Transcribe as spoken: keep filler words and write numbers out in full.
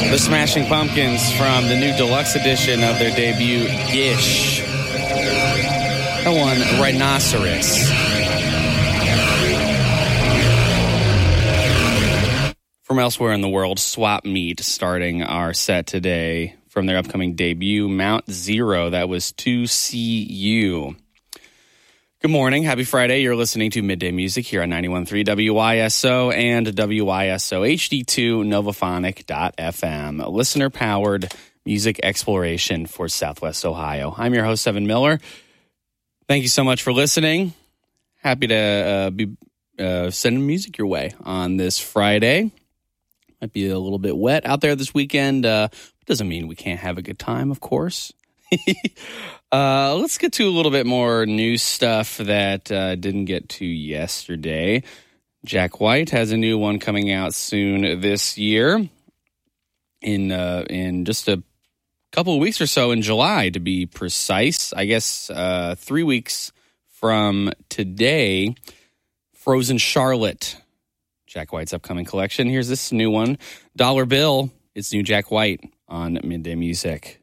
The Smashing Pumpkins from the new deluxe edition of their debut, Gish. That one, Rhinoceros. From elsewhere in the world, Swap Meat starting our set today from their upcoming debut, Mount Zero. That was to see you. Good morning. Happy Friday. You're listening to Midday Music here on ninety-one point three W Y S O and W Y S O H D two Novophonic dot F M. Listener-powered music exploration for Southwest Ohio. I'm your host, Evan Miller. Thank you so much for listening. Happy to uh, be uh, sending music your way on this Friday. Might be a little bit wet out there this weekend. Uh, doesn't mean we can't have a good time, of course. uh, let's get to a little bit more new stuff that uh, didn't get to yesterday. Jack White has a new one coming out soon this year. In uh, in just a couple of weeks or so, in July to be precise. I guess uh, three weeks from today, Frozen Charlotte, Jack White's upcoming collection. Here's this new one, Dollar Bill. It's new Jack White on Midday Music.